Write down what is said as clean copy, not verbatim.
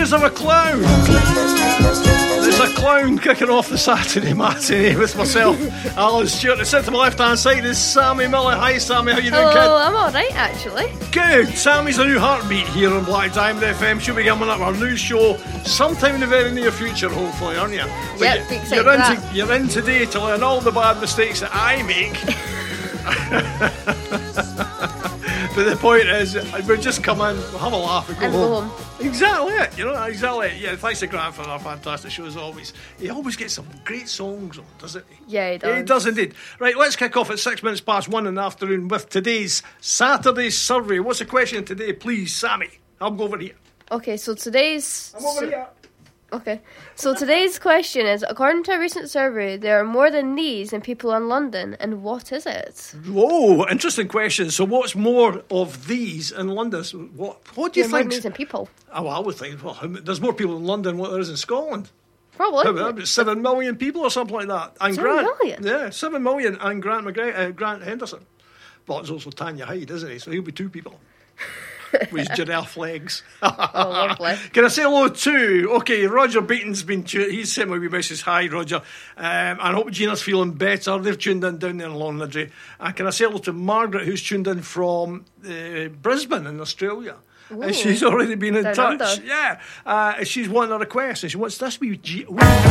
is there a clown? There's a clown kicking off the Saturday matinee with myself, Alan Stewart. Sit to my left-hand side is Sammy Miller. Hi, Sammy. How you doing, kid? I'm alright, actually. Good. Sammy's a new heartbeat here on Black Diamond FM. She'll be coming up our new show sometime in the very near future, hopefully, aren't you? Yep, excited you're in today to learn all the bad mistakes that I make. But the point is, we'll just come in, we'll have a laugh and go home. Exactly it, exactly it. Yeah, thanks to Grant for our fantastic show as always. He always gets some great songs on, doesn't he? Yeah, he does. He does indeed. Right, let's kick off at 1 in the afternoon with today's Saturday survey. What's the question today, please, Sammy? I'll go over here. Okay, so today's... I'm over here. Okay, so today's question is, according to a recent survey, there are more than these in people in London, and what is it? Whoa, interesting question. So what's more of these in London? What do you think? More than these in people. Oh, well, I would think, there's more people in London than what there is in Scotland. Probably. About 7 million people or something like that. And 7 million? Yeah, 7 million, and Grant Henderson. Well, it's also Tanya Hyde, isn't he? So he'll be 2 people. With his giraffe legs. Oh, lovely. Can I say hello to... Okay, Roger Beaton's been... He's sent me a wee message. Hi, Roger. I hope Gina's feeling better. They've tuned in down there in Longniddry. And can I say hello to Margaret, who's tuned in from Brisbane in Australia. Ooh, and she's already been in touch. under. Yeah. She's wanting a request. And she wants this wee...